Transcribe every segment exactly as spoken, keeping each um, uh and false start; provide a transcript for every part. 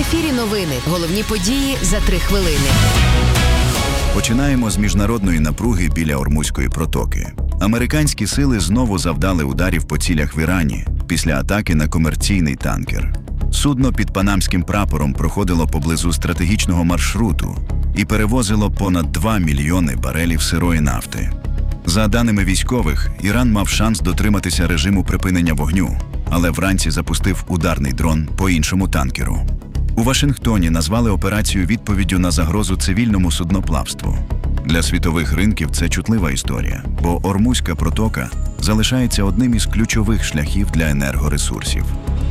ефірі новини. Головні події за три хвилини. Починаємо з міжнародної напруги біля Ормузької протоки. Американські сили знову завдали ударів по цілях в Ірані після атаки на комерційний танкер. Судно під панамським прапором проходило поблизу стратегічного маршруту і перевозило понад два мільйони барелів сирої нафти. За даними військових, Іран мав шанс дотриматися режиму припинення вогню, але вранці запустив ударний дрон по іншому танкеру. У Вашингтоні назвали операцію відповіддю на загрозу цивільному судноплавству. Для світових ринків це чутлива історія, бо Ормузька протока залишається одним із ключових шляхів для енергоресурсів.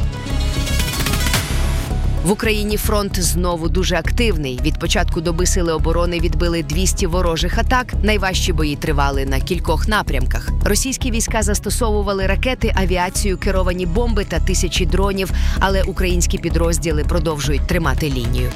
В Україні фронт знову дуже активний. Від початку доби сили оборони відбили двісті ворожих атак. Найважчі бої тривали на кількох напрямках. Російські війська застосовували ракети, авіацію, керовані бомби та тисячі дронів, але українські підрозділи продовжують тримати лінію.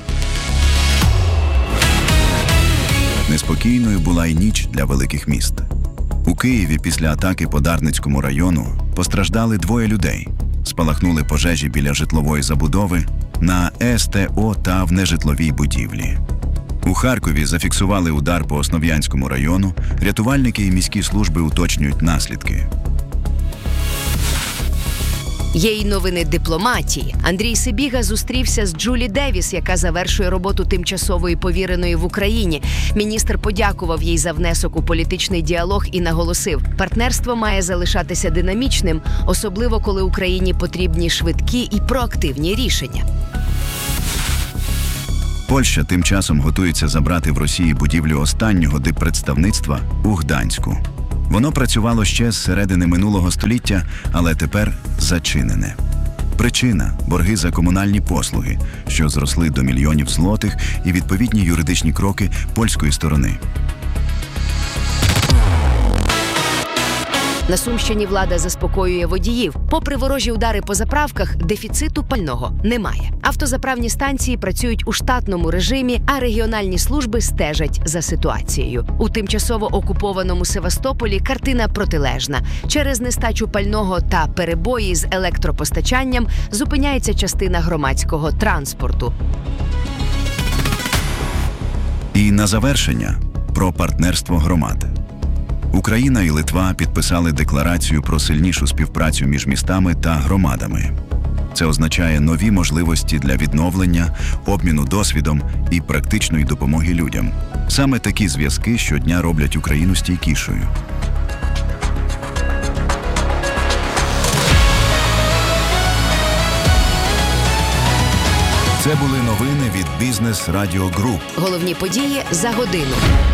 Неспокійною була й ніч для великих міст. У Києві після атаки по Дарницькому району постраждали двоє людей. Спалахнули пожежі біля житлової забудови, на СТО та в нежитловій будівлі. У Харкові зафіксували удар по Основ'янському району, рятувальники і міські служби уточнюють наслідки. Є й новини дипломатії. Андрій Сибіга зустрівся з Джулі Девіс, яка завершує роботу тимчасової повіреної в Україні. Міністр подякував їй за внесок у політичний діалог і наголосив, партнерство має залишатися динамічним, особливо коли Україні потрібні швидкі і проактивні рішення. Польща тим часом готується забрати в Росії будівлю останнього диппредставництва у Гданську. Воно працювало ще з середини минулого століття, але тепер зачинене. Причина – борги за комунальні послуги, що зросли до мільйонів злотих, і відповідні юридичні кроки польської сторони. На Сумщині влада заспокоює водіїв. Попри ворожі удари по заправках, дефіциту пального немає. Автозаправні станції працюють у штатному режимі, а регіональні служби стежать за ситуацією. У тимчасово окупованому Севастополі картина протилежна. Через нестачу пального та перебої з електропостачанням зупиняється частина громадського транспорту. І на завершення – про партнерство громад. Україна і Литва підписали декларацію про сильнішу співпрацю між містами та громадами. Це означає нові можливості для відновлення, обміну досвідом і практичної допомоги людям. Саме такі зв'язки щодня роблять Україну стійкішою. Це були новини від Бізнес Радіо Груп. Головні події за годину.